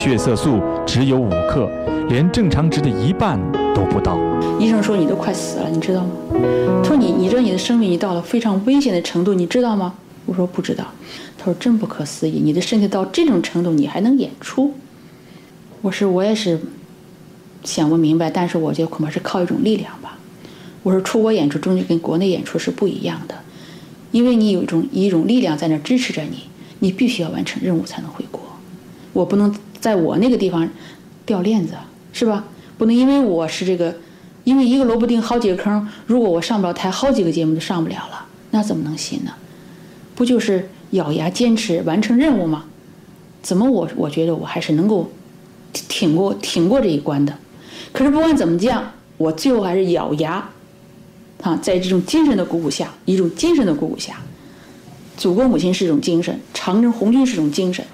血色素只有5克，连正常值的1半都不到。 医生说你都快死了，你知道吗？他说你知道你的生命已到了非常危险的程度，你知道吗？我说不知道。他说真不可思议，你的身体到这种程度你还能演出。我说我也是想不明白，但是我觉得恐怕是靠一种力量吧。我说出国演出终究跟国内演出是不一样的，因为你有一种力量在那支持着你，你必须要完成任务才能回国。我不能在我那个地方掉链子，是吧？不能因为我是因为一个萝卜丁好几个坑，如果我上不了台，好几个节目就上不了了，那怎么能行呢？不就是咬牙坚持完成任务吗？怎么我觉得我还是能够挺过这一关的。可是不管怎么讲，我最后还是咬牙在这种精神的鼓舞下，祖国母亲是一种精神，长征红军是一种精神，